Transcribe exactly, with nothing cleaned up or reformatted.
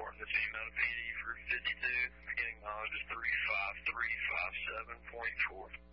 Martin. This email to P D for fifty-two. Beginning knowledge is three five three five seven point four.